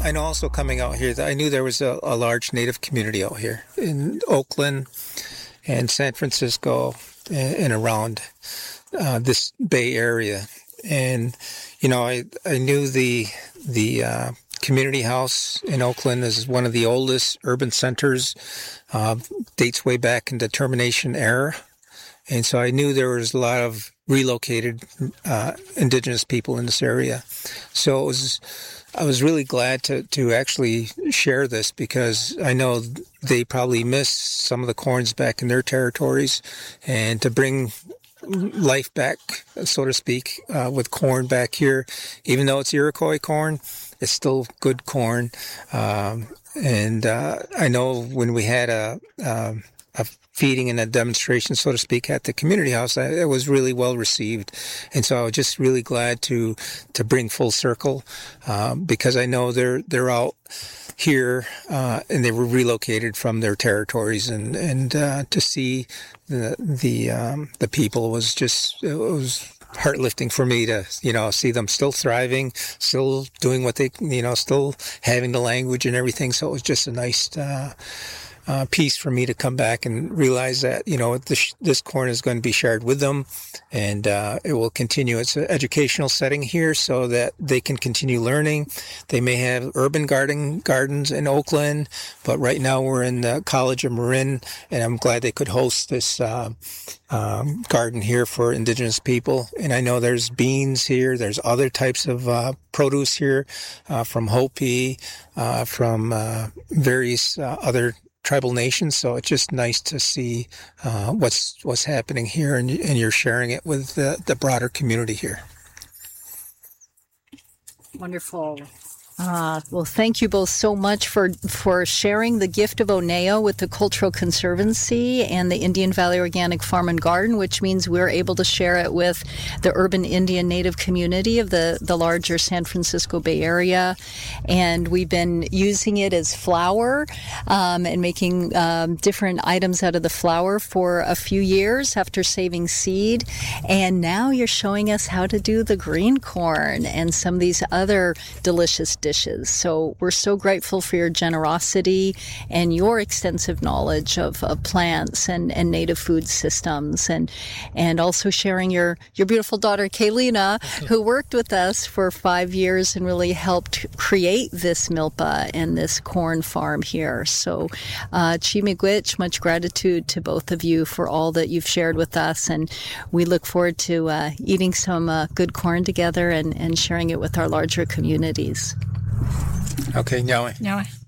I know also coming out here that I knew there was a large Native community out here in Oakland and San Francisco and around this Bay Area. And, I knew the community house in Oakland is one of the oldest urban centers, dates way back in the Termination era. And so I knew there was a lot of relocated indigenous people in this area. So I was really glad to actually share this, because I know they probably miss some of the corns back in their territories, and to bring life back, so to speak, with corn back here, even though it's Iroquois corn, it's still good corn. And I know when we had a feeding and a demonstration, so to speak, at the community house, it was really well received. And so I was just really glad to bring full circle, because I know they're out here, and they were relocated from their territories, and to see the people was just, it was heart-lifting for me to, see them still thriving, still doing what they, still having the language and everything. So it was just a nice piece for me to come back and realize that, this corn is going to be shared with them, and it will continue. It's an educational setting here so that they can continue learning. They may have urban gardens in Oakland, but right now we're in the College of Marin, and I'm glad they could host this garden here for Indigenous people. And I know there's beans here. There's other types of produce here, from Hopi, from various other tribal nations. So it's just nice to see what's happening here, and you're sharing it with the broader community here. Wonderful. Well, thank you both so much for sharing the gift of Oneo with the Cultural Conservancy and the Indian Valley Organic Farm and Garden, which means we're able to share it with the urban Indian Native community of the larger San Francisco Bay Area. And we've been using it as flour and making different items out of the flour for a few years after saving seed. And now you're showing us how to do the green corn and some of these other delicious dishes. So we're so grateful for your generosity and your extensive knowledge of plants and native food systems, and also sharing your beautiful daughter, Kaylina, who worked with us for 5 years and really helped create this milpa and this corn farm here. So chi miigwech, much gratitude to both of you for all that you've shared with us, and we look forward to eating some good corn together and sharing it with our larger communities. Okay, Nyawe. Nyawe.